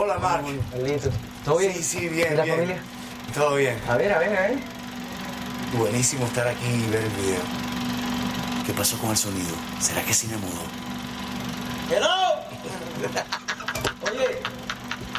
Hola, Marc. Carlito, ¿todo bien? Sí, sí, bien, ¿Y la bien. familia? Todo bien. A ver. Buenísimo estar aquí y ver el video. ¿Qué pasó con el sonido? ¿Será que cine mudó? ¡Hello! Oye,